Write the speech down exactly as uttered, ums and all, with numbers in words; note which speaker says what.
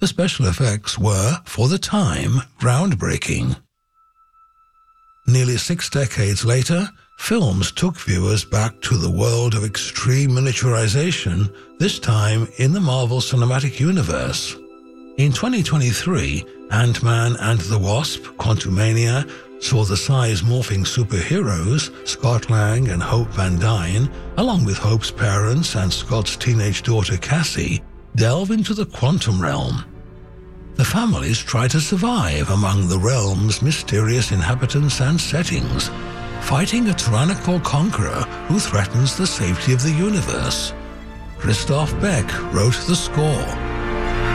Speaker 1: The special effects were, for the time, groundbreaking. Nearly six decades later, films took viewers back to the world of extreme miniaturization, this time in the Marvel Cinematic Universe. In twenty twenty-three, Ant-Man and the Wasp: Quantumania saw the size-morphing superheroes Scott Lang and Hope Van Dyne, along with Hope's parents and Scott's teenage daughter Cassie, delve into the quantum realm. The families try to survive among the realm's mysterious inhabitants and settings, fighting a tyrannical conqueror who threatens the safety of the universe. Christoph Beck wrote the score.